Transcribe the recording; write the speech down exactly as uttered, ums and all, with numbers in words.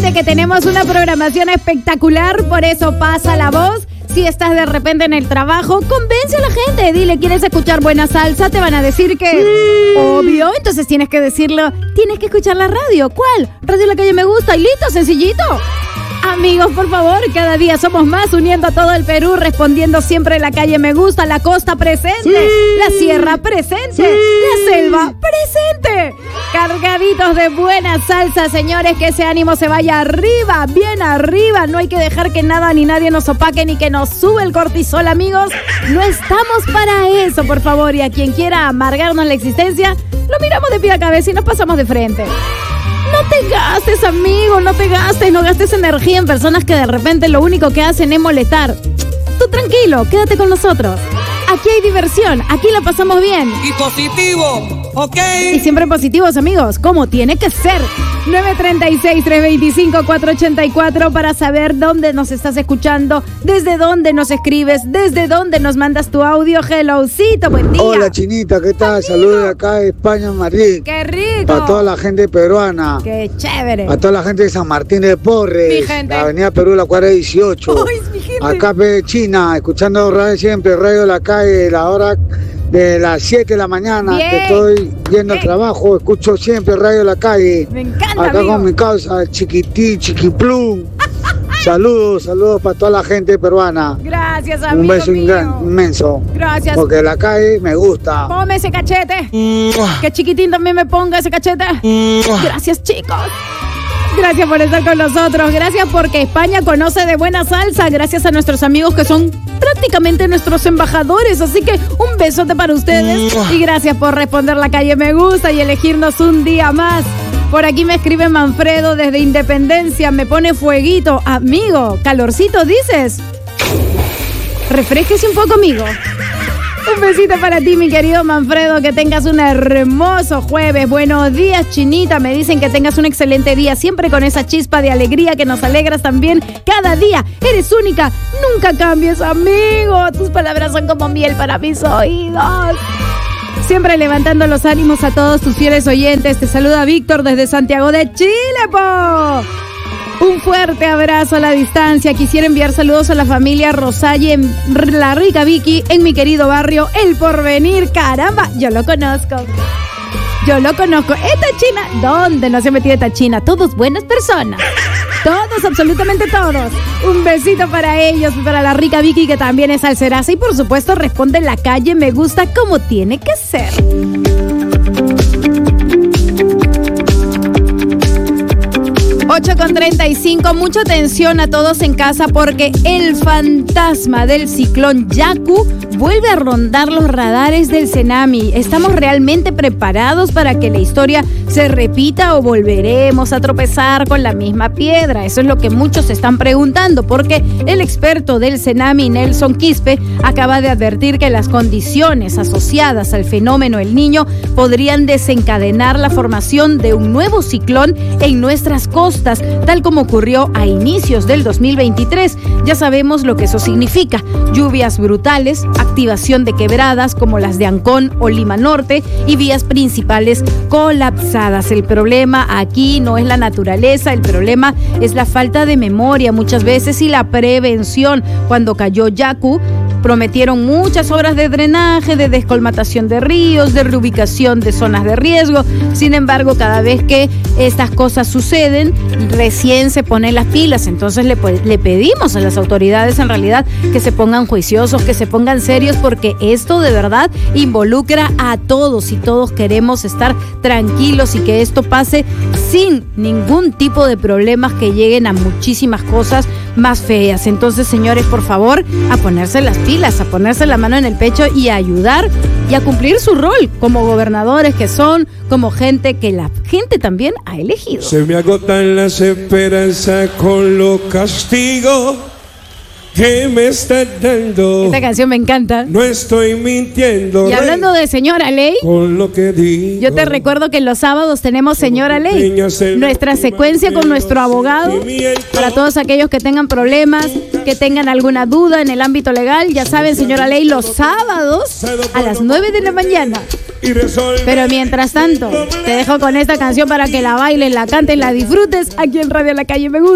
Recuerde que tenemos una programación espectacular, por eso pasa la voz. Si estás de repente en el trabajo, convence a la gente. Dile, ¿quieres escuchar buena salsa? Te van a decir que... Sí. Obvio, entonces tienes que decirlo. Tienes que escuchar la radio. ¿Cuál? Radio La Calle Me Gusta. Y listo, sencillito. Amigos, por favor, cada día somos más, uniendo a todo el Perú, respondiendo siempre La Calle Me Gusta, la costa presente, sí. La sierra presente, sí. La selva presente. Cargaditos de buena salsa, señores, que ese ánimo se vaya arriba, bien arriba. No hay que dejar que nada ni nadie nos opaque ni que nos sube el cortisol, amigos. No estamos para eso, por favor. Y a quien quiera amargarnos la existencia, lo miramos de pie a cabeza y nos pasamos de frente. No te gastes, amigo, no te gastes, no gastes energía en personas que de repente lo único que hacen es molestar. Tú tranquilo, quédate con nosotros. Aquí hay diversión, aquí la pasamos bien. Y positivo, ¿ok? Y siempre positivos, amigos, como tiene que ser. nueve tres seis, tres dos cinco, cuatro ocho cuatro para saber dónde nos estás escuchando, desde dónde nos escribes, desde dónde nos mandas tu audio. Hellocito, buen día. Hola, Chinita, ¿qué tal? Saludos de acá de España, Madrid. ¡Qué rico! Para toda la gente peruana. ¡Qué chévere! Para toda la gente de San Martín de Porres. Mi gente. La avenida Perú, la cuadra dieciocho. ¡Ay, mi gente! Acá de China, escuchando radio siempre, radio de la calle, la hora de las siete de la mañana. Bien. Que estoy yendo Bien. al trabajo, escucho siempre radio de la calle. Me encanta, acá amigo. con mi causa, Chiquití, Chiquiplum. Saludos, saludos para toda la gente peruana. Gracias, amigo. Un beso mío. gran, inmenso. Gracias. Porque la calle me gusta. Ponme ese cachete. Que Chiquitín también me ponga ese cachete. Gracias, chicos. Gracias por estar con nosotros. Gracias porque España conoce de buena salsa. Gracias a nuestros amigos que son prácticamente nuestros embajadores. Así que un besote para ustedes. Y gracias por responder La Calle Me Gusta y elegirnos un día más. Por aquí me escribe Manfredo desde Independencia. Me pone fueguito. Amigo, calorcito, dices. Refresquese un poco, amigo. Un besito para ti, mi querido Manfredo, que tengas un hermoso jueves. Buenos días, Chinita. Me dicen que tengas un excelente día, siempre con esa chispa de alegría que nos alegras también cada día. Eres única, nunca cambies, amigo. Tus palabras son como miel para mis oídos. Siempre levantando los ánimos a todos tus fieles oyentes. Te saluda Víctor desde Santiago de Chile, po. Un fuerte abrazo a la distancia. Quisiera enviar saludos a la familia Rosalle en La Rica Vicky, en mi querido barrio El Porvenir. Caramba, yo lo conozco. Yo lo conozco. Esta China, ¿dónde no se ha metido esta China? Todos buenas personas. Todos, absolutamente todos. Un besito para ellos y para La Rica Vicky, que también es salseraza. Y por supuesto responde La Calle Me Gusta como tiene que ser. ocho con treinta y cinco, mucha atención a todos en casa porque el fantasma del ciclón Yaku vuelve a rondar los radares del Senami. ¿Estamos realmente preparados para que la historia se repita o volveremos a tropezar con la misma piedra? Eso es lo que muchos se están preguntando, porque el experto del Senami, Nelson Quispe, acaba de advertir que las condiciones asociadas al fenómeno El Niño podrían desencadenar la formación de un nuevo ciclón en nuestras costas, tal como ocurrió a inicios del dos mil veintitrés. Ya sabemos lo que eso significa: lluvias brutales, activación de quebradas como las de Ancón o Lima Norte y vías principales colapsadas. El problema aquí no es la naturaleza, el problema es la falta de memoria muchas veces y la prevención. Cuando cayó Yaku, prometieron muchas obras de drenaje, de descolmatación de ríos, de reubicación de zonas de riesgo. Sin embargo, cada vez que estas cosas suceden, recién se ponen las pilas. Entonces le, le pedimos a las autoridades en realidad que se pongan juiciosos, que se pongan serios, porque esto de verdad involucra a todos y todos queremos estar tranquilos y que esto pase sin ningún tipo de problemas que lleguen a muchísimas cosas más feas. Entonces, señores, por favor, a ponerse las pilas, a ponerse la mano en el pecho y a ayudar y a cumplir su rol como gobernadores que son, como gente que la gente también ha elegido. Se me agotan las esperanzas con los castigos que me está dando. Esta canción me encanta. No estoy mintiendo. Y hablando de Señora Ley, con lo que digo, yo te recuerdo que los sábados tenemos Señora Ley, nuestra secuencia con nuestro abogado. Para todos aquellos que tengan problemas, que tengan alguna duda en el ámbito legal, ya saben, Señora Ley, los sábados a las nueve de la mañana. y resolver. Pero mientras tanto, te dejo con esta canción para que la bailes, la cantes, la disfrutes aquí en Radio La Calle Me Gusta.